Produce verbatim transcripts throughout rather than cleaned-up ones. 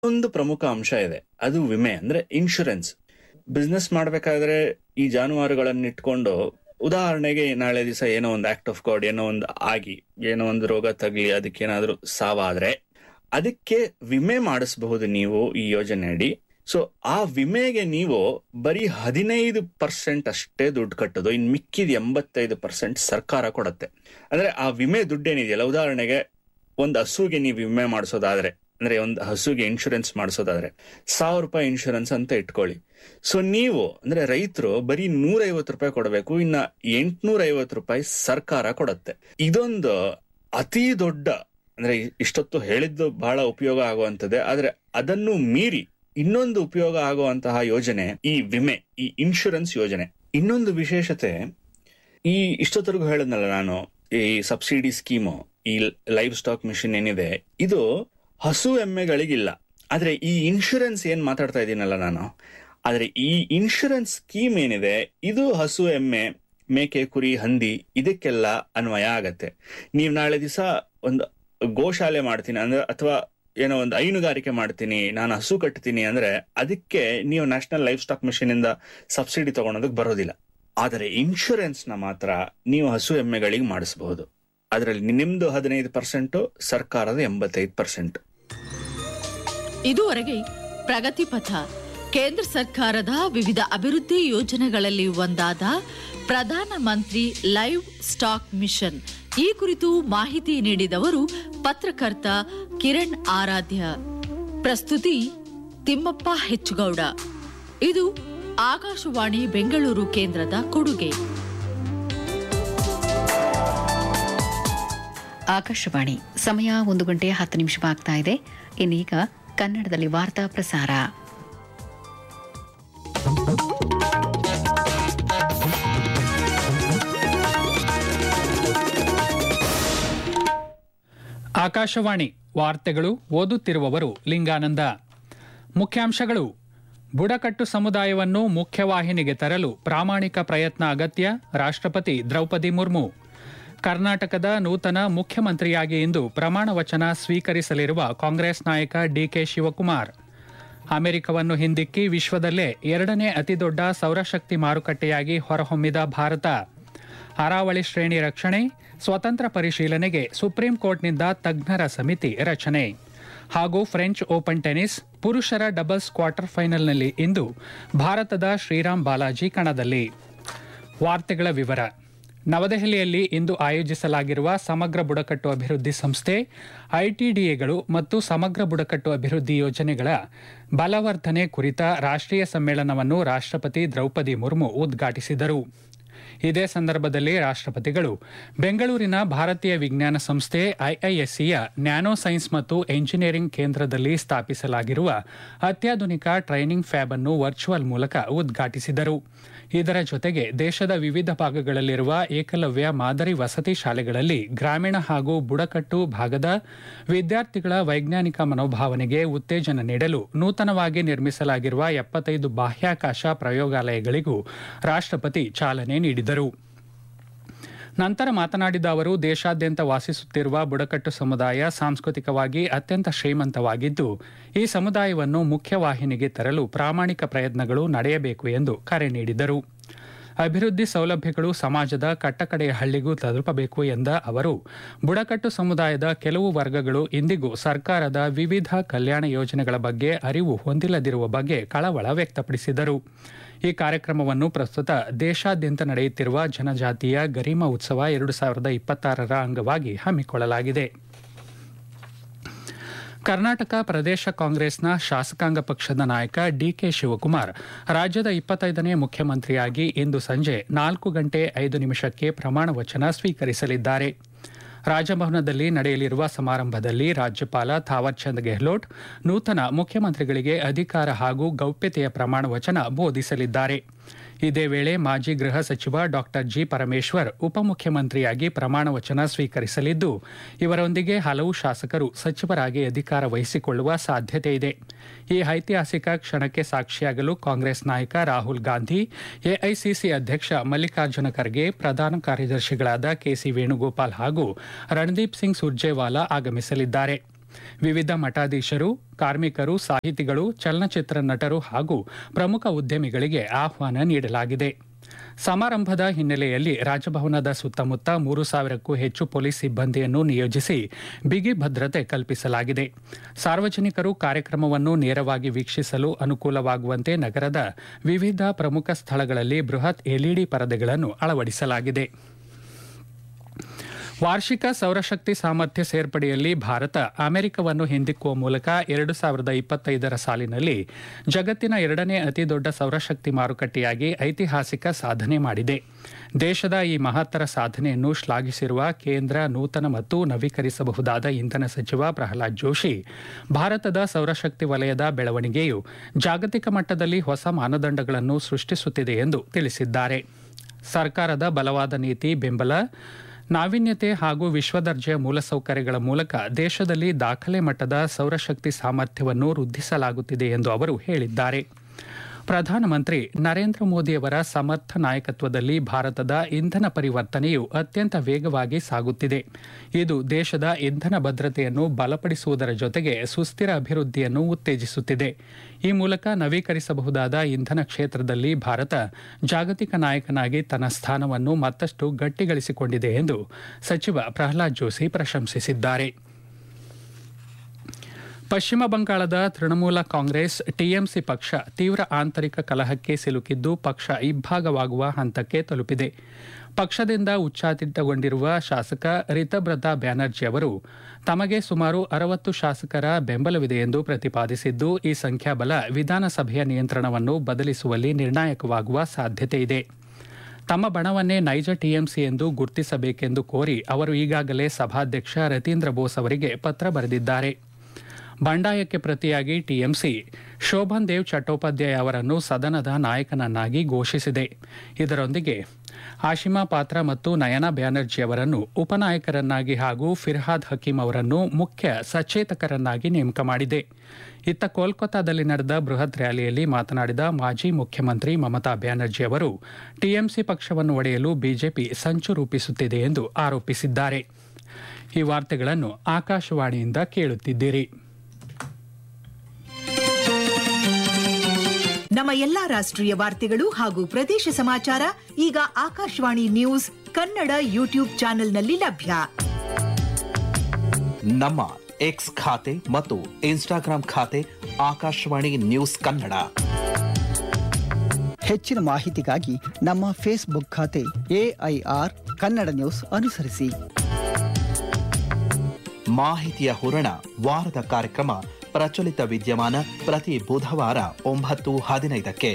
ಒಂದು ಪ್ರಮುಖ ಅಂಶ ಇದೆ, ಅದು ವಿಮೆ ಅಂದ್ರೆ ಇನ್ಶೂರೆನ್ಸ್. ಬಿಸ್ನೆಸ್ ಮಾಡ್ಬೇಕಾದ್ರೆ ಈ ಜಾನುವಾರುಗಳನ್ನ ಇಟ್ಕೊಂಡು, ಉದಾಹರಣೆಗೆ ನಾಳೆ ದಿವಸ ಏನೋ ಒಂದು ಆಕ್ಟ್ ಆಫ್ ಗಾಡ್ ಏನೋ ಒಂದು ಆಗಿ ಏನೋ ಒಂದು ರೋಗ ತಗಲಿ ಅದಕ್ಕೇನಾದ್ರೂ ಸಾವಾದ್ರೆ ಅದಕ್ಕೆ ವಿಮೆ ಮಾಡಿಸಬಹುದು ನೀವು ಈ ಯೋಜನೆ ಅಡಿ. ಸೊ ಆ ವಿಮೆಗೆ ನೀವು ಬರೀ ಹದಿನೈದು ಪರ್ಸೆಂಟ್ ಅಷ್ಟೇ ದುಡ್ಡು ಕಟ್ಟೋದು, ಇನ್ ಮಿಕ್ಕಿದ ಎಂಬತ್ತೈದು ಪರ್ಸೆಂಟ್ ಸರ್ಕಾರ ಕೊಡತ್ತೆ. ಅಂದ್ರೆ ಆ ವಿಮೆ ದುಡ್ಡೇನಿದೆಯಲ್ಲ, ಉದಾಹರಣೆಗೆ ಒಂದು ಹಸುಗೆ ನೀವು ವಿಮೆ ಮಾಡಿಸೋದಾದ್ರೆ, ಅಂದ್ರೆ ಒಂದು ಹಸುಗೆ ಇನ್ಶೂರೆನ್ಸ್ ಮಾಡಿಸೋದಾದ್ರೆ ಸಾವಿರ ರೂಪಾಯಿ ಇನ್ಶೂರೆನ್ಸ್ ಅಂತ ಇಟ್ಕೊಳ್ಳಿ. ಸೊ ನೀವು ಅಂದ್ರೆ ರೈತರು ಬರೀ ನೂರ ಐವತ್ತು ರೂಪಾಯಿ ಕೊಡಬೇಕು, ಇನ್ನ ಎಂಟ್ನೂರ ಐವತ್ತು ರೂಪಾಯಿ ಸರ್ಕಾರ ಕೊಡತ್ತೆ. ಇದೊಂದು ಅತಿ ದೊಡ್ಡ, ಅಂದ್ರೆ ಇಷ್ಟೊತ್ತು ಹೇಳಿದ್ದು ಬಹಳ ಉಪಯೋಗ ಆಗುವಂತದ್ದೇ, ಆದ್ರೆ ಅದನ್ನು ಮೀರಿ ಇನ್ನೊಂದು ಉಪಯೋಗ ಆಗುವಂತಹ ಯೋಜನೆ ಈ ವಿಮೆ, ಈ ಇನ್ಶೂರೆನ್ಸ್ ಯೋಜನೆ. ಇನ್ನೊಂದು ವಿಶೇಷತೆ, ಈ ಇಷ್ಟೊತ್ತರೆಗೂ ಹೇಳಿದ್ನಲ್ಲ ನಾನು, ಈ ಸಬ್ಸಿಡಿ ಸ್ಕೀಮು, ಈ ಲೈವ್ ಸ್ಟಾಕ್ ಮಿಷನ್ ಏನಿದೆ, ಇದು ಹಸು ಎಮ್ಮೆಗಳಿಗಿಲ್ಲ. ಆದ್ರೆ ಈ ಇನ್ಶೂರೆನ್ಸ್ ಏನ್ ಮಾತಾಡ್ತಾ ಇದ್ದೀನಲ್ಲ ನಾನು, ಆದ್ರೆ ಈ ಇನ್ಶೂರೆನ್ಸ್ ಸ್ಕೀಮ್ ಏನಿದೆ ಇದು ಹಸು ಎಮ್ಮೆ ಮೇಕೆ ಕುರಿ ಹಂದಿ ಇದಕ್ಕೆಲ್ಲ ಅನ್ವಯ ಆಗತ್ತೆ. ನೀವ್ ನಾಳೆ ದಿವಸ ಒಂದು ಗೋಶಾಲೆ ಮಾಡ್ತೀನಿ ಅಂದ್ರೆ, ಅಥವಾ ಏನೋ ಒಂದು ಹೈನುಗಾರಿಕೆ ಮಾಡ್ತೀನಿ, ನಾನು ಹಸು ಕಟ್ತೀನಿ ಅಂದ್ರೆ ಅದಕ್ಕೆ ನೀವು ನ್ಯಾಷನಲ್ ಲೈಫ್ ಸ್ಟಾಕ್ ಮಿಷನ್ ಇಂದ ಸಬ್ಸಿಡಿ ತಗೊಳೋದಕ್ಕೆ ಬರೋದಿಲ್ಲ. ಆದರೆ ಇನ್ಶೂರೆನ್ಸ್ ನ ಮಾತ್ರ ನೀವು ಹಸು ಎಮ್ಮೆಗಳಿಗೆ ಮಾಡಿಸಬಹುದು. ಅದರಲ್ಲಿ ನಿಮ್ದು ಹದಿನೈದು ಪರ್ಸೆಂಟ್, ಸರ್ಕಾರದ ಎಂಬತ್ತೈದು ಪರ್ಸೆಂಟ್. ಇದುವರೆಗೆ ಪ್ರಗತಿ ಪಥ, ಕೇಂದ್ರ ಸರ್ಕಾರದ ವಿವಿಧ ಅಭಿವೃದ್ಧಿ ಯೋಜನೆಗಳಲ್ಲಿ ಒಂದಾದ Pradhan Mantri live stock mission ಈ ಕುರಿತು ಮಾಹಿತಿ ನೀಡಿದವರು ಪತ್ರಕರ್ತ ಕಿರಣ್ ಆರಾಧ್ಯ. ಪ್ರಸ್ತುತಿ ತಿಮ್ಮಪ್ಪ ಹೆಚ್ಚುಗೌಡ. ಇದು ಆಕಾಶವಾಣಿ ಬೆಂಗಳೂರು ಕೇಂದ್ರದ ಕೊಡುಗೆ. ಆಕಾಶವಾಣಿ ಸಮಯ ಒಂದು ಗಂಟೆ ಹತ್ತು ನಿಮಿಷವಾಗ್ತಾ ಇದೆ. ಇನ್ನೀಗ ಕನ್ನಡದಲ್ಲಿ ವಾರ್ತಾ ಪ್ರಸಾರ. ಆಕಾಶವಾಣಿ ವಾರ್ತೆಗಳು, ಓದುತ್ತಿರುವವರು ಲಿಂಗಾನಂದ. ಮುಖ್ಯಾಂಶಗಳು: ಬುಡಕಟ್ಟು ಸಮುದಾಯವನ್ನು ಮುಖ್ಯವಾಹಿನಿಗೆ ತರಲು ಪ್ರಾಮಾಣಿಕ ಪ್ರಯತ್ನ ಅಗತ್ಯ, ರಾಷ್ಟ್ರಪತಿ ದ್ರೌಪದಿ ಮುರ್ಮು. ಕರ್ನಾಟಕದ ನೂತನ ಮುಖ್ಯಮಂತ್ರಿಯಾಗಿ ಇಂದು ಪ್ರಮಾಣ ವಚನ ಸ್ವೀಕರಿಸಲಿರುವ ಕಾಂಗ್ರೆಸ್ ನಾಯಕ ಡಿಕೆ ಶಿವಕುಮಾರ್. ಅಮೆರಿಕವನ್ನು ಹಿಂದಿಕ್ಕಿ ವಿಶ್ವದಲ್ಲೇ ಎರಡನೇ ಅತಿದೊಡ್ಡ ಸೌರಶಕ್ತಿ ಮಾರುಕಟ್ಟೆಯಾಗಿ ಹೊರಹೊಮ್ಮಿದ ಭಾರತ. ಅರಾವಳಿ ಶ್ರೇಣಿ ರಕ್ಷಣೆ, ಸ್ವತಂತ್ರ ಪರಿಶೀಲನೆಗೆ ಸುಪ್ರೀಂ ಕೋರ್ಟ್ನಿಂದ ತಜ್ಞರ ಸಮಿತಿ ರಚನೆ. ಹಾಗೂ ಫ್ರೆಂಚ್ ಓಪನ್ ಟೆನಿಸ್ ಪುರುಷರ ಡಬಲ್ಸ್ ಕ್ವಾರ್ಟರ್ ಫೈನಲ್ನಲ್ಲಿ ಇಂದು ಭಾರತದ ಶ್ರೀರಾಮ್ ಬಾಲಾಜಿ ಕಣದಲ್ಲಿ. ವಾರ್ತೆಗಳ ವಿವರ. ನವದೆಹಲಿಯಲ್ಲಿ ಇಂದು ಆಯೋಜಿಸಲಾಗಿರುವ ಸಮಗ್ರ ಬುಡಕಟ್ಟು ಅಭಿವೃದ್ಧಿ ಸಂಸ್ಥೆ ಐಟಿಡಿಎಗಳು ಮತ್ತು ಸಮಗ್ರ ಬುಡಕಟ್ಟು ಅಭಿವೃದ್ಧಿ ಯೋಜನೆಗಳ ಬಲವರ್ಧನೆ ಕುರಿತ ರಾಷ್ಟ್ರೀಯ ಸಮ್ಮೇಳನವನ್ನು ರಾಷ್ಟ್ರಪತಿ ದ್ರೌಪದಿ ಮುರ್ಮು ಉದ್ಘಾಟಿಸಿದರು. ಇದೇ ಸಂದರ್ಭದಲ್ಲಿ ರಾಷ್ಟ್ರಪತಿಗಳು ಬೆಂಗಳೂರಿನ ಭಾರತೀಯ ವಿಜ್ಞಾನ ಸಂಸ್ಥೆ ಐಐಎಸ್ಸಿಯ ನ್ಯಾನೋ ಸೈನ್ಸ್ ಮತ್ತು ಎಂಜಿನಿಯರಿಂಗ್ ಕೇಂದ್ರದಲ್ಲಿ ಸ್ಥಾಪಿಸಲಾಗಿರುವ ಅತ್ಯಾಧುನಿಕ ಟ್ರೈನಿಂಗ್ ಫ್ಯಾಬ್ ಅನ್ನು ವರ್ಚುವಲ್ ಮೂಲಕ ಉದ್ಘಾಟಿಸಿದರು. ಇದರ ಜೊತೆಗೆ ದೇಶದ ವಿವಿಧ ಭಾಗಗಳಲ್ಲಿರುವ ಏಕಲವ್ಯ ಮಾದರಿ ವಸತಿ ಶಾಲೆಗಳಲ್ಲಿ ಗ್ರಾಮೀಣ ಹಾಗೂ ಬುಡಕಟ್ಟು ಭಾಗದ ವಿದ್ಯಾರ್ಥಿಗಳ ವೈಜ್ಞಾನಿಕ ಮನೋಭಾವನೆಗೆ ಉತ್ತೇಜನ ನೀಡಲು ನೂತನವಾಗಿ ನಿರ್ಮಿಸಲಾಗಿರುವ ಎಪ್ಪತ್ತೈದು ಬಾಹ್ಯಾಕಾಶ ಪ್ರಯೋಗಾಲಯಗಳಿಗೂ ರಾಷ್ಟ್ರಪತಿ ಚಾಲನೆ ನೀಡಿದರು. ನಂತರ ಮಾತನಾಡಿದ ಅವರು, ದೇಶಾದ್ಯಂತ ವಾಸಿಸುತ್ತಿರುವ ಬುಡಕಟ್ಟು ಸಮುದಾಯ ಸಾಂಸ್ಕೃತಿಕವಾಗಿ ಅತ್ಯಂತ ಶ್ರೀಮಂತವಾಗಿದ್ದು, ಈ ಸಮುದಾಯವನ್ನು ಮುಖ್ಯವಾಹಿನಿಗೆ ತರಲು ಪ್ರಾಮಾಣಿಕ ಪ್ರಯತ್ನಗಳು ನಡೆಯಬೇಕು ಎಂದು ಕರೆ ನೀಡಿದರು. ಅಭಿವೃದ್ಧಿ ಸೌಲಭ್ಯಗಳು ಸಮಾಜದ ಕಟ್ಟಕಡೆಯ ಹಳ್ಳಿಗೂ ತಲುಪಬೇಕು ಎಂದ ಅವರು, ಬುಡಕಟ್ಟು ಸಮುದಾಯದ ಕೆಲವು ವರ್ಗಗಳು ಇಂದಿಗೂ ಸರ್ಕಾರದ ವಿವಿಧ ಕಲ್ಯಾಣ ಯೋಜನೆಗಳ ಬಗ್ಗೆ ಅರಿವು ಹೊಂದಿಲ್ಲದಿರುವ ಬಗ್ಗೆ ಕಳವಳ ವ್ಯಕ್ತಪಡಿಸಿದರು. ಈ ಕಾರ್ಯಕ್ರಮವನ್ನು ಪ್ರಸ್ತುತ ದೇಶಾದ್ಯಂತ ನಡೆಯುತ್ತಿರುವ ಜನಜಾತಿಯ ಗರಿಮಾ ಉತ್ಸವ ಎರಡು ಸಾವಿರದ ಇಪ್ಪತ್ತಾರರ ಅಂಗವಾಗಿ ಹಮ್ಮಿಕೊಳ್ಳಲಾಗಿದೆ. ಕರ್ನಾಟಕ ಪ್ರದೇಶ ಕಾಂಗ್ರೆಸ್ನ ಶಾಸಕಾಂಗ ಪಕ್ಷದ ನಾಯಕ ಡಿಕೆ ಶಿವಕುಮಾರ್ ರಾಜ್ಯದ ಇಪ್ಪತ್ತೈದನೇ ಮುಖ್ಯಮಂತ್ರಿಯಾಗಿ ಇಂದು ಸಂಜೆ ನಾಲ್ಕು ಗಂಟೆ ಐದು ನಿಮಿಷಕ್ಕೆ ಪ್ರಮಾಣ ವಚನ ಸ್ವೀಕರಿಸಲಿದ್ದಾರೆ. ರಾಜಭವನದಲ್ಲಿ ನಡೆಯಲಿರುವ ಸಮಾರಂಭದಲ್ಲಿ ರಾಜ್ಯಪಾಲ ಥಾವರ್ಚಂದ್ ಗೆಹ್ಲೋಟ್ ನೂತನ ಮುಖ್ಯಮಂತ್ರಿಗಳಿಗೆ ಅಧಿಕಾರ ಹಾಗೂ ಗೌಪ್ಯತೆಯ ಪ್ರಮಾಣ ವಚನ ಬೋಧಿಸಲಿದ್ದಾರೆ. ಇದೇ ವೇಳೆ ಮಾಜಿ ಗೃಹ ಸಚಿವ ಡಾಕ್ಟರ್ ಜಿ ಪರಮೇಶ್ವರ್ ಉಪಮುಖ್ಯಮಂತ್ರಿಯಾಗಿ ಪ್ರಮಾಣ ವಚನ ಸ್ವೀಕರಿಸಲಿದ್ದು, ಇವರೊಂದಿಗೆ ಹಲವು ಶಾಸಕರು ಸಚಿವರಾಗಿ ಅಧಿಕಾರ ವಹಿಸಿಕೊಳ್ಳುವ ಸಾಧ್ಯತೆ ಇದೆ. ಈ ಐತಿಹಾಸಿಕ ಕ್ಷಣಕ್ಕೆ ಸಾಕ್ಷಿಯಾಗಲು ಕಾಂಗ್ರೆಸ್ ನಾಯಕ ರಾಹುಲ್ ಗಾಂಧಿ, ಎಐಸಿಸಿ ಅಧ್ಯಕ್ಷ ಮಲ್ಲಿಕಾರ್ಜುನ ಖರ್ಗೆ, ಪ್ರಧಾನ ಕಾರ್ಯದರ್ಶಿಗಳಾದ ಕೆಸಿ ವೇಣುಗೋಪಾಲ್ ಹಾಗೂ ರಣದೀಪ್ ಸಿಂಗ್ ಸುರ್ಜೇವಾಲಾ ಆಗಮಿಸಲಿದ್ದಾರೆ. ವಿವಿಧ ಮಠಾಧೀಶರು, ಕಾರ್ಮಿಕರು, ಸಾಹಿತಿಗಳು, ಚಲನಚಿತ್ರ ನಟರು ಹಾಗೂ ಪ್ರಮುಖ ಉದ್ಯಮಿಗಳಿಗೆ ಆಹ್ವಾನ ನೀಡಲಾಗಿದೆ. ಸಮಾರಂಭದ ಹಿನ್ನೆಲೆಯಲ್ಲಿ ರಾಜಭವನದ ಸುತ್ತಮುತ್ತ ಮೂರು ಸಾವಿರಕ್ಕೂ ಹೆಚ್ಚು ಪೊಲೀಸ್ ಸಿಬ್ಬಂದಿಯನ್ನು ನಿಯೋಜಿಸಿ ಬಿಗಿ ಭದ್ರತೆ ಕಲ್ಪಿಸಲಾಗಿದೆ. ಸಾರ್ವಜನಿಕರು ಕಾರ್ಯಕ್ರಮವನ್ನು ನೇರವಾಗಿ ವೀಕ್ಷಿಸಲು ಅನುಕೂಲವಾಗುವಂತೆ ನಗರದ ವಿವಿಧ ಪ್ರಮುಖ ಸ್ಥಳಗಳಲ್ಲಿ ಬೃಹತ್ ಎಲ್ಇಡಿ ಪರದೆಗಳನ್ನು ಅಳವಡಿಸಲಾಗಿದೆ. ವಾರ್ಷಿಕ ಸೌರಶಕ್ತಿ ಸಾಮರ್ಥ್ಯ ಸೇರ್ಪಡೆಯಲ್ಲಿ ಭಾರತ ಅಮೆರಿಕವನ್ನು ಹಿಂದಿಕ್ಕುವ ಮೂಲಕ ಎರಡು ಸಾವಿರದ ಇಪ್ಪತ್ತೈದರ ಸಾಲಿನಲ್ಲಿ ಜಗತ್ತಿನ ಎರಡನೇ ಅತಿದೊಡ್ಡ ಸೌರಶಕ್ತಿ ಮಾರುಕಟ್ಟೆಯಾಗಿ ಐತಿಹಾಸಿಕ ಸಾಧನೆ ಮಾಡಿದೆ. ದೇಶದ ಈ ಮಹತ್ತರ ಸಾಧನೆಯನ್ನು ಶ್ಲಾಘಿಸಿರುವ ಕೇಂದ್ರ ನೂತನ ಮತ್ತು ನವೀಕರಿಸಬಹುದಾದ ಇಂಧನ ಸಚಿವ ಪ್ರಹ್ಲಾದ್ ಜೋಶಿ, ಭಾರತದ ಸೌರಶಕ್ತಿ ವಲಯದ ಬೆಳವಣಿಗೆಯು ಜಾಗತಿಕ ಮಟ್ಟದಲ್ಲಿ ಹೊಸ ಮಾನದಂಡಗಳನ್ನು ಸೃಷ್ಟಿಸುತ್ತಿದೆ ಎಂದು ತಿಳಿಸಿದ್ದಾರೆ. ಸರ್ಕಾರದ ಬಲವಾದ ನೀತಿ, ಬೆಂಬಲ, ನಾವೀನ್ಯತೆ ಹಾಗೂ ವಿಶ್ವದರ್ಜೆಯ ಮೂಲಸೌಕರ್ಯಗಳ ಮೂಲಕ ದೇಶದಲ್ಲಿ ದಾಖಲೆ ಮಟ್ಟದ ಸೌರಶಕ್ತಿ ಸಾಮರ್ಥ್ಯವನ್ನು ವೃದ್ಧಿಸಲಾಗುತ್ತಿದೆ ಎಂದು ಅವರು ಹೇಳಿದ್ದಾರೆ. ಪ್ರಧಾನಮಂತ್ರಿ ನರೇಂದ್ರ ಮೋದಿಯವರ ಸಮರ್ಥ ನಾಯಕತ್ವದಲ್ಲಿ ಭಾರತದ ಇಂಧನ ಪರಿವರ್ತನೆಯು ಅತ್ಯಂತ ವೇಗವಾಗಿ ಸಾಗುತ್ತಿದೆ. ಇದು ದೇಶದ ಇಂಧನ ಭದ್ರತೆಯನ್ನು ಬಲಪಡಿಸುವುದರ ಜೊತೆಗೆ ಸುಸ್ಥಿರ ಅಭಿವೃದ್ಧಿಯನ್ನು ಉತ್ತೇಜಿಸುತ್ತಿದೆ. ಈ ಮೂಲಕ ನವೀಕರಿಸಬಹುದಾದ ಇಂಧನ ಕ್ಷೇತ್ರದಲ್ಲಿ ಭಾರತ ಜಾಗತಿಕ ನಾಯಕನಾಗಿ ತನ್ನ ಸ್ಥಾನವನ್ನು ಮತ್ತಷ್ಟು ಗಟ್ಟಿಗಳಿಸಿಕೊಂಡಿದೆ ಎಂದು ಸಚಿವ ಪ್ರಹ್ಲಾದ್ ಜೋಶಿ ಪ್ರಶಂಸಿಸಿದ್ದಾರೆ. ಪಶ್ಚಿಮ ಬಂಗಾಳದ ತೃಣಮೂಲ ಕಾಂಗ್ರೆಸ್ ಟಿಎಂಸಿ ಪಕ್ಷ ತೀವ್ರ ಆಂತರಿಕ ಕಲಹಕ್ಕೆ ಸಿಲುಕಿದ್ದು ಪಕ್ಷ ಇಬ್ಬಾಗವಾಗುವ ಹಂತಕ್ಕೆ ತಲುಪಿದೆ. ಪಕ್ಷದಿಂದ ಉಚ್ಚಾಟಿತಗೊಂಡಿರುವ ಶಾಸಕ ರಿತಬ್ರತಾ ಬ್ಯಾನರ್ಜಿ ಅವರು ತಮಗೆ ಸುಮಾರು ಅರವತ್ತು ಶಾಸಕರ ಬೆಂಬಲವಿದೆ ಎಂದು ಪ್ರತಿಪಾದಿಸಿದ್ದು, ಈ ಸಂಖ್ಯಾಬಲ ವಿಧಾನಸಭೆಯ ನಿಯಂತ್ರಣವನ್ನು ಬದಲಿಸುವಲ್ಲಿ ನಿರ್ಣಾಯಕವಾಗುವ ಸಾಧ್ಯತೆ ಇದೆ. ತಮ್ಮ ಬಣವನ್ನೇ ನೈಜ ಟಿಎಂಸಿ ಎಂದು ಗುರುತಿಸಬೇಕೆಂದು ಕೋರಿ ಅವರು ಈಗಾಗಲೇ ಸಭಾಧ್ಯಕ್ಷ ರತೀಂದ್ರ ಬೋಸ್ ಅವರಿಗೆ ಪತ್ರ ಬರೆದಿದ್ದಾರೆ. ಬಂಡಾಯಕ್ಕೆ ಪ್ರತಿಯಾಗಿ ಟಿಎಂಸಿ ಶೋಭನ್ ದೇವ್ ಚಟ್ಟೋಪಾಧ್ಯಾಯ ಅವರನ್ನು ಸದನದ ನಾಯಕನನ್ನಾಗಿ ಘೋಷಿಸಿದೆ. ಇದರೊಂದಿಗೆ ಆಶಿಮಾ ಪಾತ್ರ ಮತ್ತು ನಯನಾ ಬ್ಯಾನರ್ಜಿ ಅವರನ್ನು ಉಪನಾಯಕರನ್ನಾಗಿ ಹಾಗೂ ಫಿರ್ಹಾದ್ ಹಕೀಂ ಅವರನ್ನು ಮುಖ್ಯ ಸಚೇತಕರನ್ನಾಗಿ ನೇಮಕ ಮಾಡಿದೆ. ಇತ್ತ ಕೋಲ್ಕತ್ತಾದಲ್ಲಿ ನಡೆದ ಬೃಹತ್ ರ್ಯಾಲಿಯಲ್ಲಿ ಮಾತನಾಡಿದ ಮಾಜಿ ಮುಖ್ಯಮಂತ್ರಿ ಮಮತಾ ಬ್ಯಾನರ್ಜಿ ಅವರು ಟಿಎಂಸಿ ಪಕ್ಷವನ್ನು ಒಡೆಯಲು ಬಿಜೆಪಿ ಸಂಚು ರೂಪಿಸುತ್ತಿದೆ ಎಂದು ಆರೋಪಿಸಿದ್ದಾರೆ. ಈ ವಾರ್ತೆಗಳನ್ನು ಆಕಾಶವಾಣಿಯಿಂದ ಕೇಳುತ್ತಿದ್ದೀರಿ. ನಮ್ಮ ಎಲ್ಲಾ ರಾಷ್ಟ್ರೀಯ ವಾರ್ತೆಗಳು ಹಾಗೂ ಪ್ರದೇಶ ಸಮಾಚಾರ ಈಗ ಆಕಾಶವಾಣಿ ನ್ಯೂಸ್ ಕನ್ನಡ ಯೂಟ್ಯೂಬ್ ಚಾನೆಲ್ನಲ್ಲಿ ಲಭ್ಯ. ನಮ್ಮ ಎಕ್ಸ್ ಖಾತೆ ಮತ್ತು ಇನ್ಸ್ಟಾಗ್ರಾಂ ಖಾತೆ ಆಕಾಶವಾಣಿ ನ್ಯೂಸ್ ಕನ್ನಡ. ಹೆಚ್ಚಿನ ಮಾಹಿತಿಗಾಗಿ ನಮ್ಮ ಫೇಸ್ಬುಕ್ ಖಾತೆ ಎಐಆರ್ ಕನ್ನಡ ನ್ಯೂಸ್ ಅನುಸರಿಸಿ. ಮಾಹಿತಿಯ ಹೂರಣ ವಾರದ ಕಾರ್ಯಕ್ರಮ ಪ್ರಚಲಿತ ವಿದ್ಯಮಾನ ಪ್ರತಿ ಬುಧವಾರ ಒಂಬತ್ತು ಹದಿನೈದಕ್ಕೆ.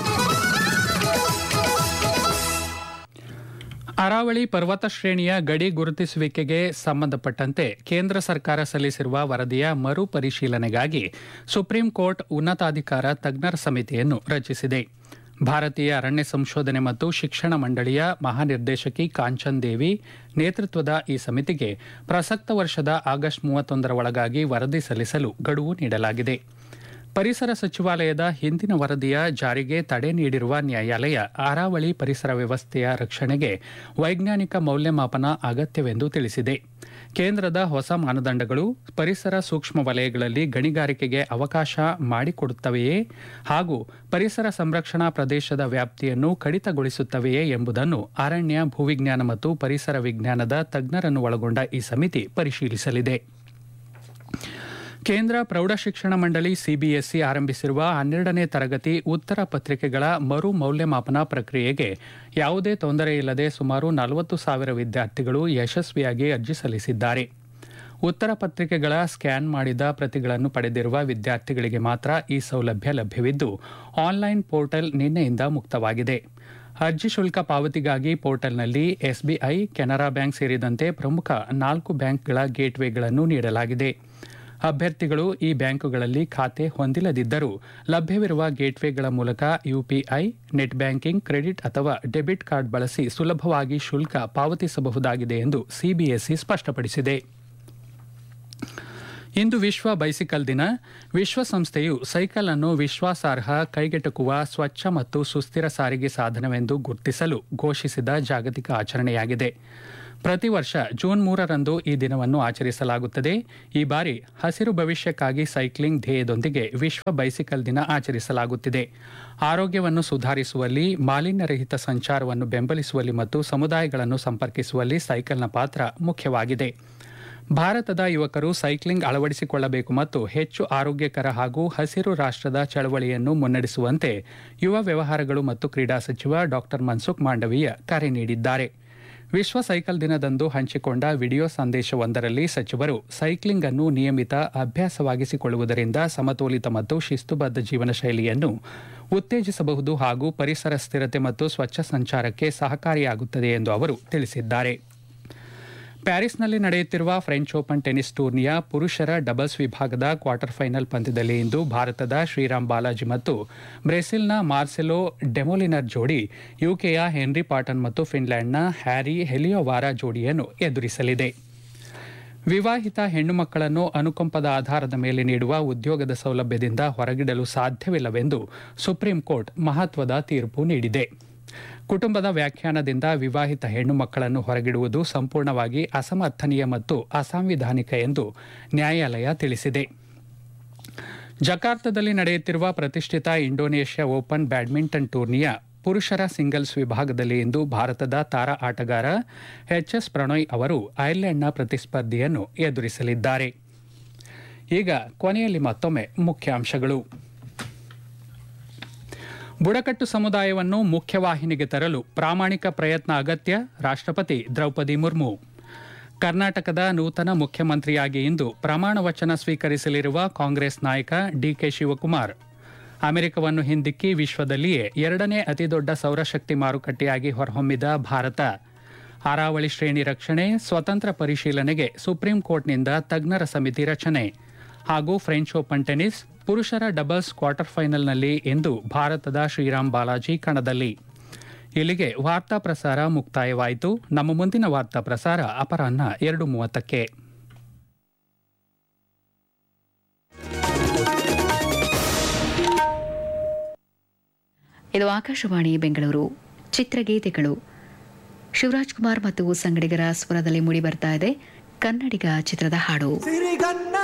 ಅರಾವಳಿ ಪರ್ವತ ಶ್ರೇಣಿಯ ಗಡಿ ಗುರುತಿಸುವಿಕೆಗೆ ಸಂಬಂಧಪಟ್ಟಂತೆ ಕೇಂದ್ರ ಸರ್ಕಾರ ಸಲ್ಲಿಸಿರುವ ವರದಿಯ ಮರು ಪರಿಶೀಲನೆಗಾಗಿ ಸುಪ್ರೀಂ ಕೋರ್ಟ್ ಉನ್ನತಾಧಿಕಾರ ತಜ್ಞರ ಸಮಿತಿಯನ್ನು ರಚಿಸಿದೆ. ಭಾರತೀಯ ಅರಣ್ಯ ಸಂಶೋಧನೆ ಮತ್ತು ಶಿಕ್ಷಣ ಮಂಡಳಿಯ ಮಹಾನಿರ್ದೇಶಕಿ ಕಾಂಚನ್ ದೇವಿ ನೇತೃತ್ವದ ಈ ಸಮಿತಿಗೆ ಪ್ರಸಕ್ತ ವರ್ಷದ ಆಗಸ್ಟ್ ಮೂವತ್ತೊಂದರ ಒಳಗಾಗಿ ವರದಿ ಸಲ್ಲಿಸಲು ಗಡುವು ನೀಡಲಾಗಿದೆ. ಪರಿಸರ ಸಚಿವಾಲಯದ ಹಿಂದಿನ ವರದಿಯ ಜಾರಿಗೆ ತಡೆ ನೀಡಿರುವ ನ್ಯಾಯಾಲಯ ಅರಾವಳಿ ಪರಿಸರ ವ್ಯವಸ್ಥೆಯ ರಕ್ಷಣೆಗೆ ವೈಜ್ಞಾನಿಕ ಮೌಲ್ಯಮಾಪನ ಅಗತ್ಯವೆಂದು ತಿಳಿಸಿದೆ. ಕೇಂದ್ರದ ಹೊಸ ಮಾನದಂಡಗಳು ಪರಿಸರ ಸೂಕ್ಷ್ಮ ವಲಯಗಳಲ್ಲಿ ಗಣಿಗಾರಿಕೆಗೆ ಅವಕಾಶ ಮಾಡಿಕೊಡುತ್ತವೆಯೇ ಹಾಗೂ ಪರಿಸರ ಸಂರಕ್ಷಣಾ ಪ್ರದೇಶದ ವ್ಯಾಪ್ತಿಯನ್ನು ಕಡಿತಗೊಳಿಸುತ್ತವೆಯೇ ಎಂಬುದನ್ನು ಅರಣ್ಯ, ಭೂವಿಜ್ಞಾನ ಮತ್ತು ಪರಿಸರ ವಿಜ್ಞಾನದ ತಜ್ಞರನ್ನು ಒಳಗೊಂಡ ಈ ಸಮಿತಿ ಪರಿಶೀಲಿಸಲಿದೆ. ಕೇಂದ್ರ ಪ್ರೌಢಶಿಕ್ಷಣ ಮಂಡಳಿ ಸಿಬಿಎಸ್ಇ ಆರಂಭಿಸಿರುವ ಹನ್ನೆರಡನೇ ತರಗತಿ ಉತ್ತರ ಪತ್ರಿಕೆಗಳ ಮರು ಮೌಲ್ಯಮಾಪನ ಪ್ರಕ್ರಿಯೆಗೆ ಯಾವುದೇ ತೊಂದರೆ ಇಲ್ಲದೆ ಸುಮಾರು ನಲವತ್ತು ಸಾವಿರ ವಿದ್ಯಾರ್ಥಿಗಳು ಯಶಸ್ವಿಯಾಗಿ ಅರ್ಜಿ ಸಲ್ಲಿಸಿದ್ದಾರೆ. ಉತ್ತರ ಪತ್ರಿಕೆಗಳ ಸ್ಕ್ಯಾನ್ ಮಾಡಿದ ಪ್ರತಿಗಳನ್ನು ಪಡೆದಿರುವ ವಿದ್ಯಾರ್ಥಿಗಳಿಗೆ ಮಾತ್ರ ಈ ಸೌಲಭ್ಯ ಲಭ್ಯವಿದ್ದು, ಆನ್ಲೈನ್ ಪೋರ್ಟಲ್ ನಿನ್ನೆಯಿಂದ ಮುಕ್ತವಾಗಿದೆ. ಅರ್ಜಿ ಶುಲ್ಕ ಪಾವತಿಗಾಗಿ ಪೋರ್ಟಲ್ನಲ್ಲಿ ಎಸ್ಬಿಐ, ಕೆನರಾ ಬ್ಯಾಂಕ್ ಸೇರಿದಂತೆ ಪ್ರಮುಖ ನಾಲ್ಕು ಬ್ಯಾಂಕ್ಗಳ ಗೇಟ್ವೇಗಳನ್ನು ನೀಡಲಾಗಿದೆ. ಅಭ್ಯರ್ಥಿಗಳು ಈ ಬ್ಯಾಂಕುಗಳಲ್ಲಿ ಖಾತೆ ಹೊಂದಿಲ್ಲದಿದ್ದರೂ ಲಭ್ಯವಿರುವ ಗೇಟ್ವೇಗಳ ಮೂಲಕ ಯುಪಿಐ, ನೆಟ್ ಬ್ಯಾಂಕಿಂಗ್, ಕ್ರೆಡಿಟ್ ಅಥವಾ ಡೆಬಿಟ್ ಕಾರ್ಡ್ ಬಳಸಿ ಸುಲಭವಾಗಿ ಶುಲ್ಕ ಪಾವತಿಸಬಹುದಾಗಿದೆ ಎಂದು ಸಿಬಿಎಸ್ಇ ಸ್ಪಷ್ಟಪಡಿಸಿದೆ. ಇಂದು ವಿಶ್ವ ಬೈಸಿಕಲ್ ದಿನ. ವಿಶ್ವಸಂಸ್ಥೆಯು ಸೈಕಲ್ ಅನ್ನು ವಿಶ್ವಾಸಾರ್ಹ, ಕೈಗೆಟುಕುವ, ಸ್ವಚ್ಛ ಮತ್ತು ಸುಸ್ಥಿರ ಸಾರಿಗೆ ಸಾಧನವೆಂದು ಗುರುತಿಸಲು ಘೋಷಿಸಿದ ಜಾಗತಿಕ ಆಚರಣೆಯಾಗಿದೆ. ಪ್ರತಿ ವರ್ಷ ಜೂನ್ ಮೂರರಂದು ಈ ದಿನವನ್ನು ಆಚರಿಸಲಾಗುತ್ತದೆ. ಈ ಬಾರಿ ಹಸಿರು ಭವಿಷ್ಯಕ್ಕಾಗಿ ಸೈಕ್ಲಿಂಗ್ ಧ್ಯೇಯದೊಂದಿಗೆ ವಿಶ್ವ ಬೈಸಿಕಲ್ ದಿನ ಆಚರಿಸಲಾಗುತ್ತಿದೆ. ಆರೋಗ್ಯವನ್ನು ಸುಧಾರಿಸುವಲ್ಲಿ, ಮಾಲಿನ್ಯರಹಿತ ಸಂಚಾರವನ್ನು ಬೆಂಬಲಿಸುವಲ್ಲಿ ಮತ್ತು ಸಮುದಾಯಗಳನ್ನು ಸಂಪರ್ಕಿಸುವಲ್ಲಿ ಸೈಕಲ್ನ ಪಾತ್ರ ಮುಖ್ಯವಾಗಿದೆ. ಭಾರತದ ಯುವಕರು ಸೈಕ್ಲಿಂಗ್ ಅಳವಡಿಸಿಕೊಳ್ಳಬೇಕು ಮತ್ತು ಹೆಚ್ಚು ಆರೋಗ್ಯಕರ ಹಾಗೂ ಹಸಿರು ರಾಷ್ಟ್ರದ ಚಳವಳಿಯನ್ನು ಮುನ್ನಡೆಸುವಂತೆ ಯುವ ವ್ಯವಹಾರಗಳು ಮತ್ತು ಕ್ರೀಡಾ ಸಚಿವ ಡಾಕ್ಟರ್ ಮನ್ಸುಖ್ ಮಾಂಡವೀಯ ಕರೆ ನೀಡಿದ್ದಾರೆ. ವಿಶ್ವ ಸೈಕಲ್ ದಿನದಂದು ಹಂಚಿಕೊಂಡ ವಿಡಿಯೋ ಸಂದೇಶವೊಂದರಲ್ಲಿ ಸಚಿವರು ಸೈಕ್ಲಿಂಗ್ ಅನ್ನು ನಿಯಮಿತ ಅಭ್ಯಾಸವಾಗಿಸಿಕೊಳ್ಳುವುದರಿಂದ ಸಮತೋಲಿತ ಮತ್ತು ಶಿಸ್ತುಬದ್ಧ ಜೀವನ ಶೈಲಿಯನ್ನು ಉತ್ತೇಜಿಸಬಹುದು ಹಾಗೂ ಪರಿಸರ ಸ್ಥಿರತೆ ಮತ್ತು ಸ್ವಚ್ಛ ಸಂಚಾರಕ್ಕೆ ಸಹಕಾರಿಯಾಗುತ್ತದೆ ಎಂದು ಅವರು ತಿಳಿಸಿದ್ದಾರೆ. ಪ್ಯಾರಿಸ್ನಲ್ಲಿ ನಡೆಯುತ್ತಿರುವ ಫ್ರೆಂಚ್ ಓಪನ್ ಟೆನಿಸ್ ಟೂರ್ನಿಯ ಪುರುಷರ ಡಬಲ್ಸ್ ವಿಭಾಗದ ಕ್ವಾರ್ಟರ್ ಫೈನಲ್ ಪಂದ್ಯದಲ್ಲಿ ಇಂದು ಭಾರತದ ಶ್ರೀರಾಮ್ ಬಾಲಾಜಿ ಮತ್ತು ಬ್ರೆಜಿಲ್ನ ಮಾರ್ಸೆಲೋ ಡೆಮೊಲಿನರ್ ಜೋಡಿ ಯುಕೆಯ ಹೆನ್ರಿ ಪಾಟನ್ ಮತ್ತು ಫಿನ್ಲ್ಯಾಂಡ್ನ ಹ್ಯಾರಿ ಹೆಲಿಯೋವಾರ ಜೋಡಿಯನ್ನು ಎದುರಿಸಲಿದೆ. ವಿವಾಹಿತ ಹೆಣ್ಣು ಮಕ್ಕಳನ್ನು ಅನುಕಂಪದ ಆಧಾರದ ಮೇಲೆ ನೀಡುವ ಉದ್ಯೋಗದ ಸೌಲಭ್ಯದಿಂದ ಹೊರಗಿಡಲು ಸಾಧ್ಯವಿಲ್ಲವೆಂದು ಸುಪ್ರೀಂ ಕೋರ್ಟ್ ಮಹತ್ವದ ತೀರ್ಪು ನೀಡಿದೆ. ಕುಟುಂಬದ ವ್ಯಾಖ್ಯಾನದಿಂದ ವಿವಾಹಿತ ಹೆಣ್ಣು ಮಕ್ಕಳನ್ನು ಹೊರಗಿಡುವುದು ಸಂಪೂರ್ಣವಾಗಿ ಅಸಮರ್ಥನೀಯ ಮತ್ತು ಅಸಾಂವಿಧಾನಿಕ ಎಂದು ನ್ಯಾಯಾಲಯ ತಿಳಿಸಿದೆ. ಜಕಾರ್ತದಲ್ಲಿ ನಡೆಯುತ್ತಿರುವ ಪ್ರತಿಷ್ಠಿತ ಇಂಡೋನೇಷ್ಯಾ ಓಪನ್ ಬ್ಯಾಡ್ಮಿಂಟನ್ ಟೂರ್ನಿಯ ಪುರುಷರ ಸಿಂಗಲ್ಸ್ ವಿಭಾಗದಲ್ಲಿ ಇಂದು ಭಾರತದ ತಾರಾ ಆಟಗಾರ ಎಚ್ ಎಸ್ ಪ್ರಣಯ್ ಅವರು ಐರ್ಲೆಂಡ್ನ ಪ್ರತಿಸ್ಪರ್ಧಿಯನ್ನು ಎದುರಿಸಲಿದ್ದಾರೆ. ಈಗ ಕೊನೆಯಲ್ಲಿ ಮತ್ತೊಮ್ಮೆ ಮುಖ್ಯಾಂಶಗಳು. ಬುಡಕಟ್ಟು ಸಮುದಾಯವನ್ನು ಮುಖ್ಯವಾಹಿನಿಗೆ ತರಲು ಪ್ರಾಮಾಣಿಕ ಪ್ರಯತ್ನ ಅಗತ್ಯ, ರಾಷ್ಟ್ರಪತಿ ದ್ರೌಪದಿ ಮುರ್ಮು. ಕರ್ನಾಟಕದ ನೂತನ ಮುಖ್ಯಮಂತ್ರಿಯಾಗಿ ಇಂದು ಪ್ರಮಾಣ ವಚನ ಸ್ವೀಕರಿಸಲಿರುವ ಕಾಂಗ್ರೆಸ್ ನಾಯಕ ಡಿಕೆ ಶಿವಕುಮಾರ್. ಅಮೆರಿಕವನ್ನು ಹಿಂದಿಕ್ಕಿ ವಿಶ್ವದಲ್ಲಿಯೇ ಎರಡನೇ ಅತಿದೊಡ್ಡ ಸೌರಶಕ್ತಿ ಮಾರುಕಟ್ಟೆಯಾಗಿ ಹೊರಹೊಮ್ಮಿದ ಭಾರತ. ಅರಾವಳಿ ಶ್ರೇಣಿ ರಕ್ಷಣೆ, ಸ್ವತಂತ್ರ ಪರಿಶೀಲನೆಗೆ ಸುಪ್ರೀಂ ಕೋರ್ಟ್ನಿಂದ ತಜ್ಞರ ಸಮಿತಿ ರಚನೆ. ಹಾಗೂ ಫ್ರೆಂಚ್ ಓಪನ್ ಟೆನಿಸ್ ಪುರುಷರ ಡಬಲ್ಸ್ ಕ್ವಾರ್ಟರ್ ಫೈನಲ್ನಲ್ಲಿ ಇಂದು ಭಾರತದ ಶ್ರೀರಾಮ್ ಬಾಲಾಜಿ ಕಣದಲ್ಲಿ. ಇಲ್ಲಿಗೆ ವಾರ್ತಾ ಪ್ರಸಾರ ಮುಕ್ತಾಯವಾಯಿತು. ನಮ್ಮ ಮುಂದಿನ ವಾರ್ತಾ ಪ್ರಸಾರ ಅಪರಾಹ್ನ ಎರಡು ಮೂವತ್ತಕ್ಕೆ. ಇದು ಆಕಾಶವಾಣಿ ಬೆಂಗಳೂರು. ಚಿತ್ರಗೀತೆಗಳು ಶಿವರಾಜ್ ಕುಮಾರ್ ಮತ್ತು ಸಂಗಡಿಗರ ಸ್ವರದಲ್ಲಿ ಮೂಡಿ ಬರ್ತಾ ಇದೆ. ಕನ್ನಡಿಗ ಚಿತ್ರದ ಹಾಡು.